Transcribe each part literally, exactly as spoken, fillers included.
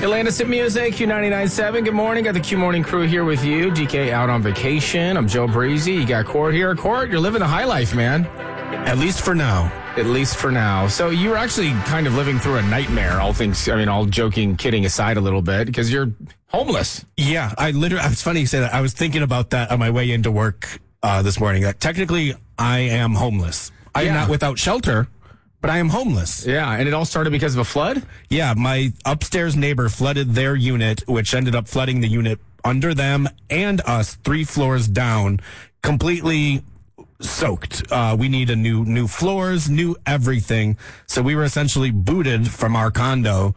Atlantis at Music, Q ninety-nine point seven. Good morning. Got the Q Morning crew here with you. D K out on vacation. I'm Joe Breezy. You got Court here. Court, you're living the high life, man. At least for now. At least for now. So you were actually kind of living through a nightmare, all things, I mean, all joking, kidding aside a little bit, because you're homeless. Yeah, I literally, it's funny you say that. I was thinking about that on my way into work uh, this morning. That technically, I am homeless. I am Yeah. not without shelter, but I am homeless. Yeah, and it all started because of a flood? Yeah, my upstairs neighbor flooded their unit, which ended up flooding the unit under them and us three floors down, completely soaked. Uh, we need a new new floors, new everything. So we were essentially booted from our condo,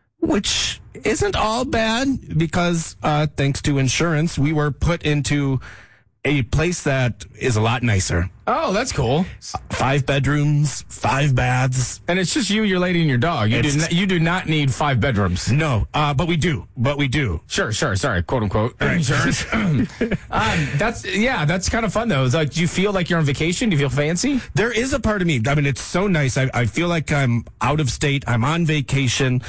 which isn't all bad because uh, thanks to insurance, we were put into a place that is a lot nicer. Oh, that's cool. Five bedrooms, five baths. And it's just you, your lady, and your dog. You, do It's- not, you do not need five bedrooms. No, uh, but we do. But we do. Sure, sure. Sorry, quote unquote. Insurance. um, that's, yeah, that's kind of fun, though. It's like, do you feel like you're on vacation? Do you feel fancy? There is a part of me. I mean, it's so nice. I, I feel like I'm out of state. I'm on vacation.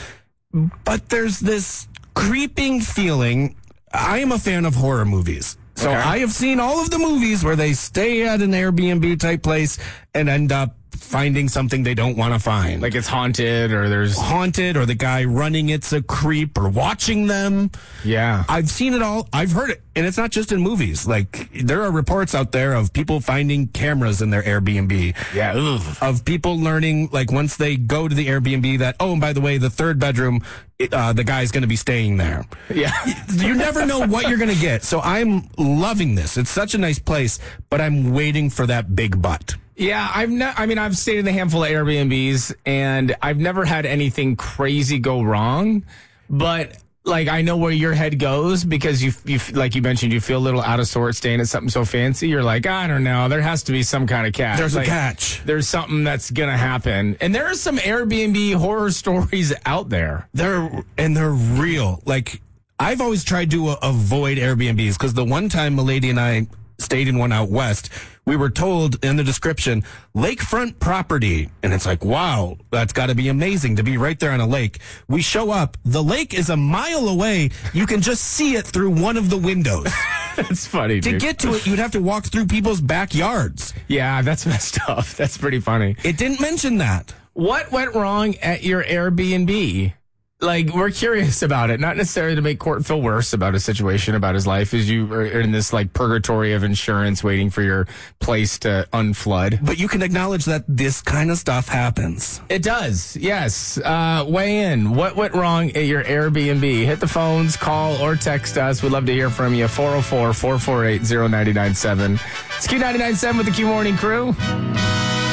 But there's this creeping feeling. I am a fan of horror movies. So Okay. I have seen all of the movies where they stay at an Airbnb type place and end up finding something they don't want to find. Like it's haunted or there's... haunted, or the guy running it's a creep, or watching them. Yeah. I've seen it all. I've heard it. And it's not just in movies. Like, there are reports out there of people finding cameras in their Airbnb. Yeah. Ugh. Of people learning, like, once they go to the Airbnb that, oh, and by the way, the third bedroom, it, uh, the guy's going to be staying there. Yeah. You never know what you're going to get. So I'm loving this. It's such a nice place, but I'm waiting for that big butt. Yeah, I've ne- I mean, I've stayed in a handful of Airbnbs, and I've never had anything crazy go wrong. But like, I know where your head goes because you, you, like you mentioned, you feel a little out of sorts staying at something so fancy. You're like, I don't know, there has to be some kind of catch. There's like, a catch. There's something that's gonna happen, and there are some Airbnb horror stories out there. They're and they're real. Like, I've always tried to uh, avoid Airbnbs because the one time Milady and I stayed in one out west, we were told in the description, lakefront property. And it's like, wow, that's got to be amazing to be right there on a lake. We show up. The lake is a mile away. You can just see it through one of the windows. That's funny, To dude. get to it, you'd have to walk through people's backyards. Yeah, that's messed up. That's pretty funny. It didn't mention that. What went wrong at your Airbnb? Like, we're curious about it, not necessarily to make Court feel worse about his situation, about his life, as you are in this, like, purgatory of insurance waiting for your place to unflood. But you can acknowledge that this kind of stuff happens. It does, yes. Uh, weigh in. What went wrong at your Airbnb? Hit the phones, call, or text us. We'd love to hear from you. four oh four, four four eight, oh nine nine seven. It's Q ninety-nine point seven with the Q Morning crew.